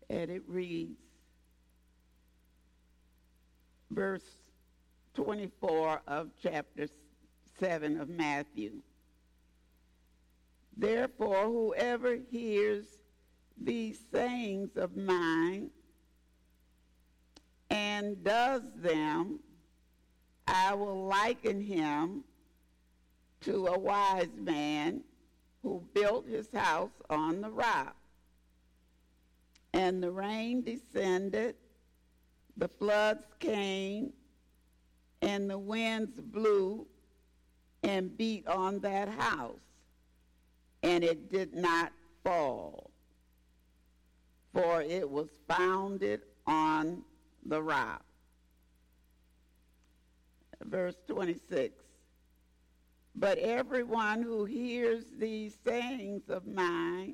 And it reads, verse 24 of chapter 7 of Matthew. Therefore, whoever hears these sayings of mine and does them, I will liken him to a wise man who built his house on the rock. And the rain descended, the floods came, and the winds blew and beat on that house, and it did not fall, for it was founded on the rock. Verse 26. But everyone who hears these sayings of mine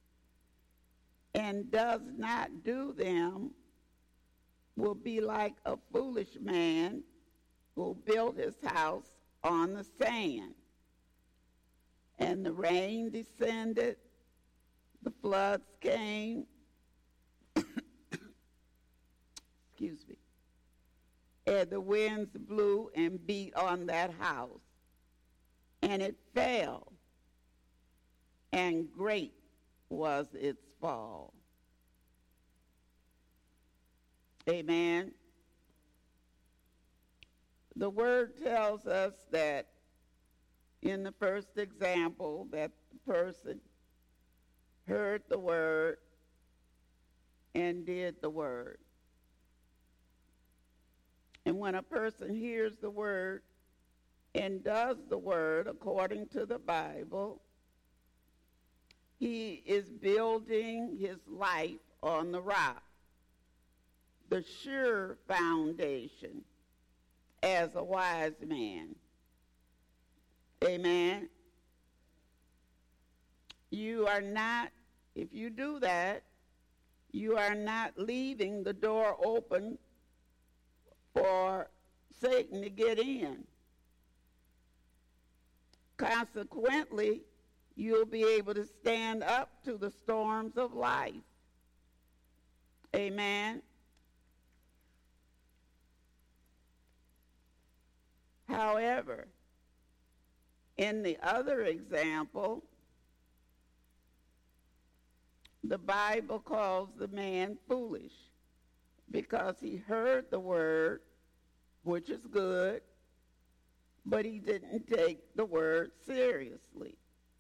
and does not do them will be like a foolish man who built his house on the sand. And the rain descended, the floods came, excuse me, and the winds blew and beat on that house, and it fell, and great was its fall. Amen. The word tells us that in the first example that the person heard the word and did the word. And when a person hears the word and does the word according to the Bible, he is building his life on the rock, the sure foundation, as a wise man. Amen. You are not, if you do that, you are not leaving the door open for Satan to get in. Consequently, you'll be able to stand up to the storms of life. Amen. However, in the other example, the Bible calls the man foolish because he heard the word, which is good, but he didn't take the word seriously.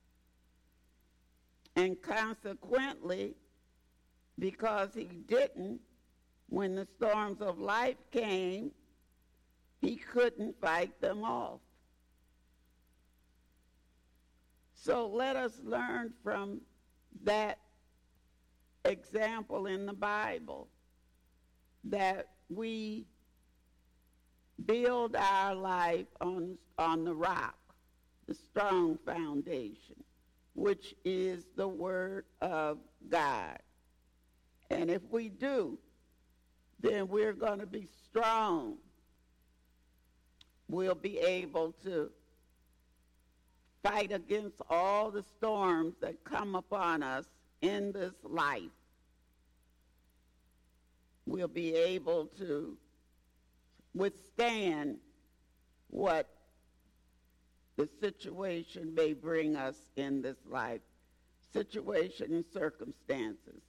And consequently, because he didn't, when the storms of life came, he couldn't fight them off. So let us learn from that example in the Bible that we build our life on the rock, the strong foundation, which is the Word of God. And if we do, then we're going to be strong. We'll be able to fight against all the storms that come upon us in this life. We'll be able to withstand what the situation may bring us in this life, situation and circumstances.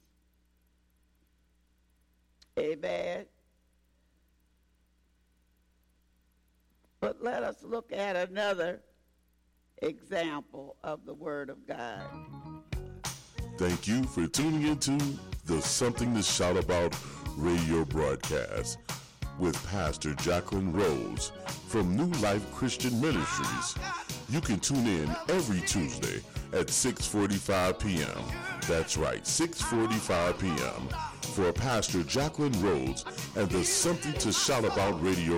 Amen. But let us look at another example of the Word of God. Thank you for tuning into the Something to Shout About radio broadcast with Pastor Jacqueline Rose from New Life Christian Ministries. You can tune in every Tuesday at 6:45 p.m. That's right, 6:45 p.m. for Pastor Jacqueline Rose and the Something to Shout About radio